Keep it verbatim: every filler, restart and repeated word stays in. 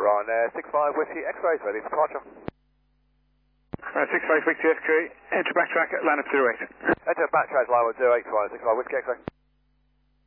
Ryanair, six five Whiskey X-rays, ready for departure. Uh, six five Whiskey X-ray, enter backtrack at line up zero eight. Enter backtrack line with zero eight, six five Whiskey X-ray.